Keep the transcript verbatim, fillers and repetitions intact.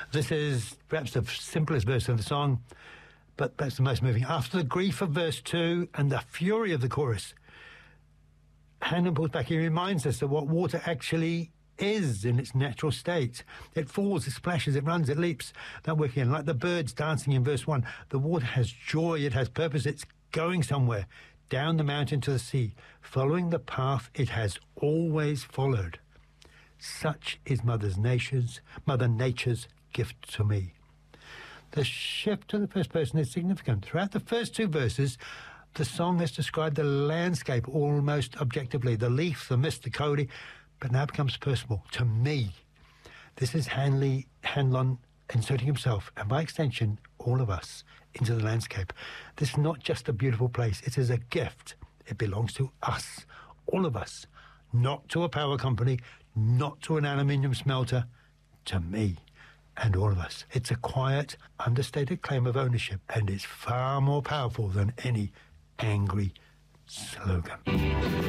This is perhaps the simplest verse of the song, but that's the most moving. After the grief of verse two and the fury of the chorus, Handel pulls back. He reminds us of what water actually is in its natural state. It falls, it splashes, it runs, it leaps. That working in, like the birds dancing in verse one. The water has joy, it has purpose, it's going somewhere, down the mountain to the sea, following the path it has always followed. Such is Mother Nature's, Mother Nature's gift to me. The shift to the first person is significant. Throughout the first two verses, the song has described the landscape almost objectively, the leaf, the mist, the coyote, but now it becomes personal, to me. This is Hanley, Hanlon inserting himself, and by extension, all of us, into the landscape. This is not just a beautiful place, it is a gift. It belongs to us, all of us, not to a power company, not to an aluminium smelter, to me and all of us. It's a quiet, understated claim of ownership, and it's far more powerful than any angry slogan.